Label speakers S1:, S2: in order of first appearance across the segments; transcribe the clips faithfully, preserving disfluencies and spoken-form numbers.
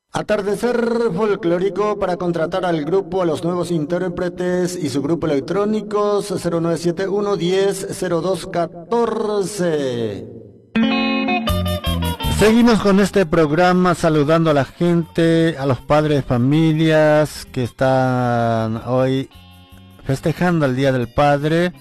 S1: Atardecer folclórico para contratar al grupo, a los nuevos intérpretes y su grupo electrónicos cero nueve siete uno diez cero dos catorce. Seguimos con este programa saludando a la gente, a los padres de familias que están hoy festejando el Día del Padre.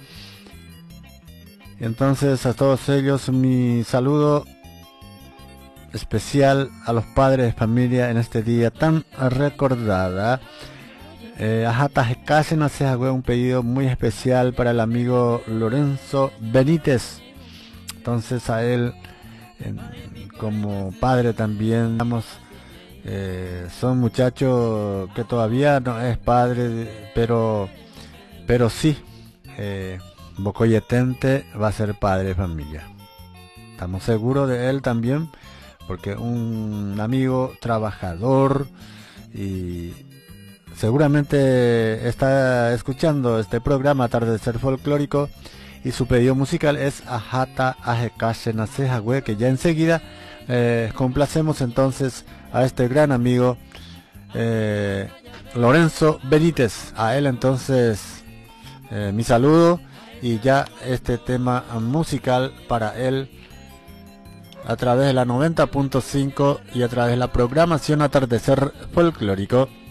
S1: Entonces a todos ellos mi saludo especial a los padres de familia en este día tan recordada. Eh, un pedido muy especial para el amigo Lorenzo Benítez. Entonces a él en, como padre también vamos, eh, son muchachos que todavía no es padre, pero pero sí, eh, Bocoyetente va a ser padre de familia. Estamos seguros de él también, porque un amigo trabajador y seguramente está escuchando este programa Atardecer Folclórico, y su pedido musical es Ajata Ajekashe Nasehagüe, que ya enseguida eh, complacemos entonces a este gran amigo eh, Lorenzo Benítez. A él entonces eh, mi saludo, y ya este tema musical para él a través de la noventa punto cinco y a través de la programación Atardecer Folclórico.